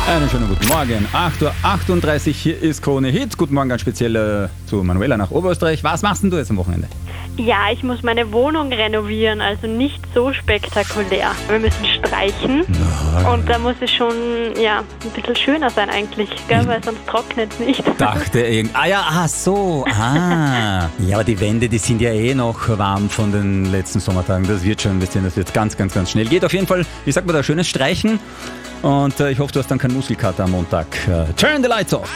Einen schönen guten Morgen. 8:38 Uhr, hier ist Krone Hit. Guten Morgen ganz speziell zu Manuela nach Oberösterreich. Was machst denn du jetzt am Wochenende? Ja, ich muss meine Wohnung renovieren, also nicht so spektakulär. Wir müssen streichen und da muss es schon ein bisschen schöner sein eigentlich, gell? Weil sonst trocknet es nicht. Dachte Ja, aber die Wände, die sind ja eh noch warm von den letzten Sommertagen. Das wird schon ein bisschen, das wird ganz, ganz, ganz schnell. Geht auf jeden Fall, wie sagt man da, schönes Streichen. Und ich hoffe, du hast dann keinen Muskelkater am Montag. Turn the lights off.